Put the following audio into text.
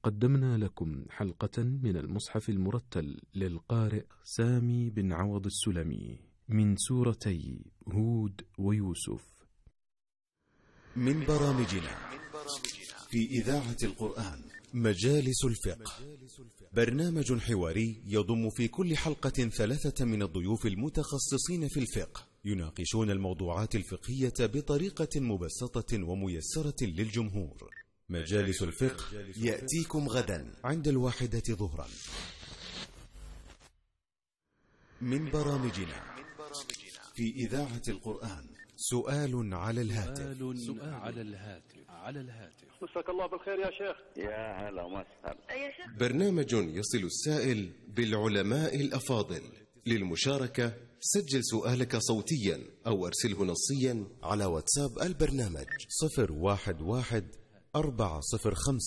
قدمنا لكم حلقة من المصحف المرتل للقارئ سامي بن عوض السلمي من سورتي هود ويوسف. من برامجنا في إذاعة القرآن مجالس الفقه، برنامج حواري يضم في كل حلقة 3 من الضيوف المتخصصين في الفقه، يناقشون الموضوعات الفقهية بطريقة مبسطة وميسرة للجمهور. مجالس الفقه يأتيكم غدا عند 1 ظهرا. من برامجنا في إذاعة القرآن سؤال على الهاتف. مساك الله بالخير يا شيخ. يا هلا ومسهلا. يا شيخ، برنامج يصل السائل بالعلماء الأفاضل. للمشاركة سجل سؤالك صوتيا أو أرسله نصيا على واتساب البرنامج 011 405